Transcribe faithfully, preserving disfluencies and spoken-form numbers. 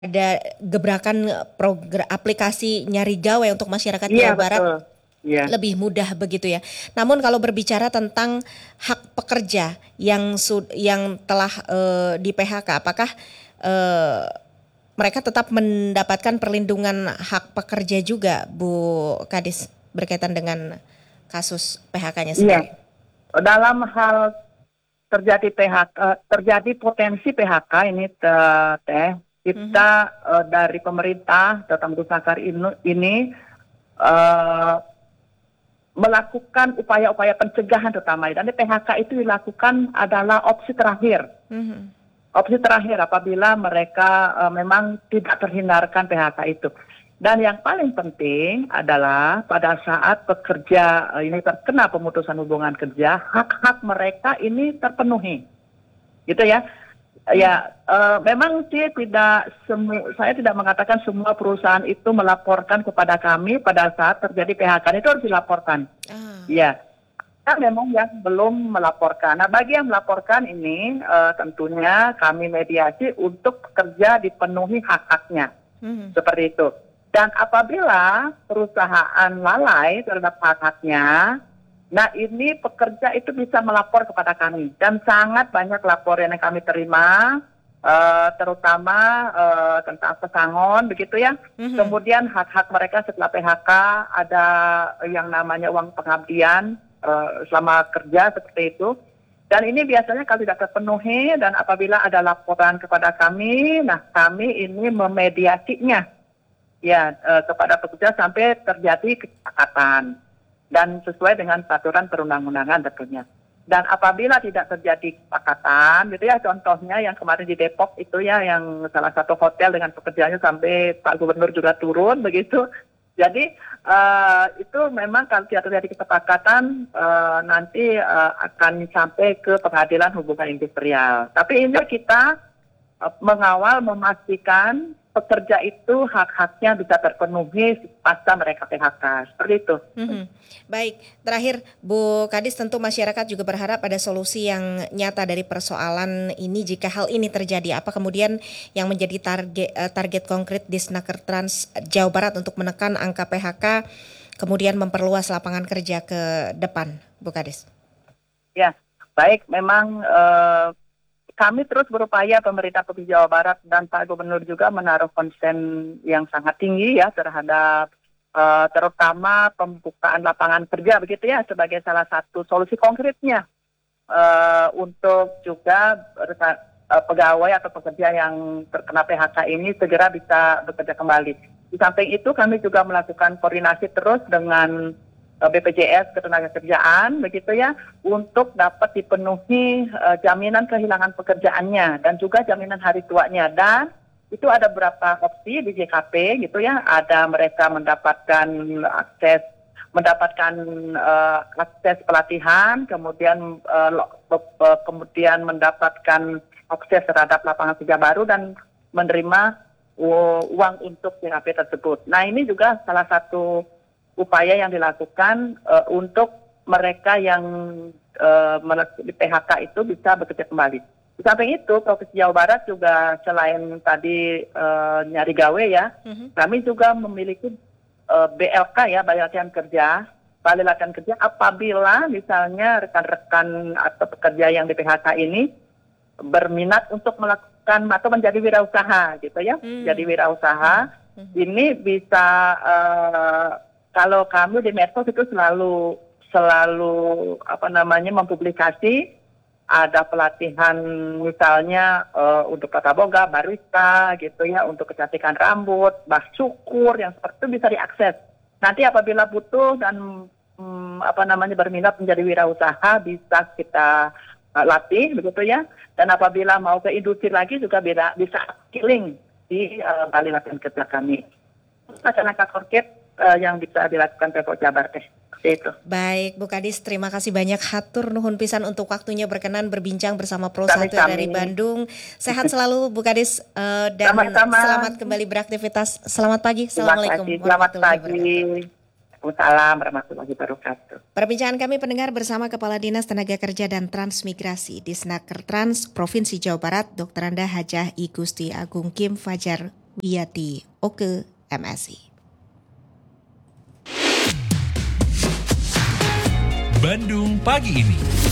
Ada gebrakan progra aplikasi Nyari Gawe untuk masyarakat Iya Jawa Barat betul, iya. lebih mudah begitu ya. Namun kalau berbicara tentang hak pekerja yang sud yang telah eh, di P H K, apakah eh, mereka tetap mendapatkan perlindungan hak pekerja juga, Bu Kadis, berkaitan dengan kasus P H K-nya Iya, sendiri? dalam hal terjadi P H K, terjadi potensi P H K ini te- teh, Mhm. kita eh, dari pemerintah tentang Sakar ini, ini eh, melakukan upaya-upaya pencegahan terutama. Dan di P H K itu dilakukan adalah opsi terakhir. Mhm. Opsi terakhir apabila mereka uh, memang tidak terhindarkan P H K itu. Dan yang paling penting adalah pada saat pekerja uh, ini terkena pemutusan hubungan kerja, hak-hak mereka ini terpenuhi. Gitu ya. Mhm. Ya, uh, memang sih tidak semu, saya tidak mengatakan semua perusahaan itu melaporkan kepada kami pada saat terjadi P H K, itu harus dilaporkan. Ah. Ya, kan memang yang belum melaporkan. Nah, bagi yang melaporkan ini uh, tentunya kami mediasi untuk pekerja dipenuhi hak-haknya. Mhm. Seperti itu. Dan apabila perusahaan lalai terhadap hak-haknya, nah ini pekerja itu bisa melapor kepada kami. Dan sangat banyak laporan yang kami terima, uh, terutama uh, tentang pesangon, begitu ya. Mhm. Kemudian hak-hak mereka setelah P H K, ada yang namanya uang pengabdian uh, selama kerja, seperti itu. Dan ini biasanya kalau tidak terpenuhi dan apabila ada laporan kepada kami, nah kami ini memediasinya ya eh, kepada pekerja sampai terjadi kesepakatan dan sesuai dengan peraturan perundang-undangan tentunya. Dan apabila tidak terjadi kesepakatan, gitu ya, contohnya yang kemarin di Depok itu ya, yang salah satu hotel dengan pekerjaannya sampai Pak Gubernur juga turun begitu. Jadi uh, itu memang kalau tidak terjadi kesepakatan uh, nanti uh, akan sampai ke pengadilan hubungan industrial. Tapi ini kita uh, mengawal memastikan pekerja itu hak-haknya bisa terpenuhi pasca mereka P H K. Seperti itu. Mhm. Baik, terakhir Bu Kadis, tentu masyarakat juga berharap ada solusi yang nyata dari persoalan ini jika hal ini terjadi. Apa kemudian yang menjadi target eh, target konkret di Snaker Trans Jawa Barat untuk menekan angka P H K, kemudian memperluas lapangan kerja ke depan, Bu Kadis? Ya, baik. Memang eh, kami terus berupaya pemerintah Provinsi Jawa Barat dan Pak Gubernur juga menaruh konsen yang sangat tinggi ya terhadap uh, terutama pembukaan lapangan kerja begitu ya sebagai salah satu solusi konkretnya uh, untuk juga uh, pegawai atau pekerja yang terkena P H K ini segera bisa bekerja kembali. Di samping itu kami juga melakukan koordinasi terus dengan B P J S Ketenagakerjaan begitu ya untuk dapat dipenuhi uh, jaminan kehilangan pekerjaannya dan juga jaminan hari tuanya. Dan itu ada beberapa opsi di J K P gitu ya, ada mereka mendapatkan akses mendapatkan uh, akses pelatihan, kemudian uh, uh, kemudian mendapatkan akses terhadap lapangan kerja baru dan menerima uh, uang untuk J K P tersebut. Nah, ini juga salah satu upaya yang dilakukan uh, untuk mereka yang uh, di P H K itu bisa bekerja kembali. Di samping itu, Provinsi Jawa Barat juga selain tadi uh, nyari gawe ya, Mhm. kami juga memiliki uh, B L K ya, Balai Latihan Kerja, Balai Latihan Kerja apabila misalnya rekan-rekan atau pekerja yang di P H K ini berminat untuk melakukan atau menjadi wirausaha gitu ya, jadi Hmm. wirausaha, Mhm. ini bisa uh, kalau kami di Medsos itu selalu selalu apa namanya mempublikasi ada pelatihan misalnya uh, untuk tata boga, barista gitu ya, untuk kecantikan rambut, bah syukur yang seperti itu bisa diakses. Nanti apabila butuh dan um, apa namanya berminat menjadi wirausaha bisa kita uh, latih begitu ya. Dan apabila mau ke industri lagi juga bisa bisa upskilling di uh, Balai Latihan Kerja kami. Masyarakat korket uh, yang bisa dilakukan Pemprov Jabar teh. Itu. Baik, Bu Kadis, terima kasih banyak, hatur nuhun pisan untuk waktunya berkenan berbincang bersama Pro Satu dari Kami-kami Bandung. Sehat selalu Bu Kadis, eh, dan sama-sama. selamat kembali beraktivitas. Selamat pagi. Terima Assalamualaikum kasih. Selamat warahmatullahi pagi. wabarakatuh. Waalaikumsalam warahmatullahi wabarakatuh. Perbincangan kami pendengar bersama Kepala Dinas Tenaga Kerja dan Transmigrasi di Snaker Trans Provinsi Jawa Barat, Dokter Anda Hajah I Gusti Agung Kim Fajar Wiyati Oke, M S I. Bandung Pagi Ini.